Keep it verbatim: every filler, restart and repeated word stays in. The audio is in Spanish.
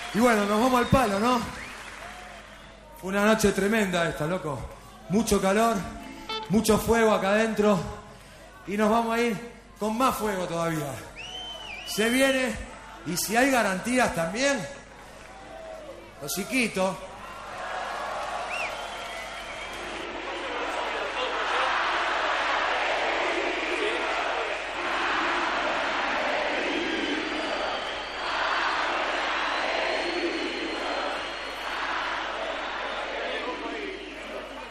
Y bueno, nos vamos al palo, ¿no? Fue una noche tremenda esta, loco. Mucho calor, mucho fuego acá adentro. Y nos vamos a ir con más fuego todavía. Se viene, y si hay garantías también, los chiquitos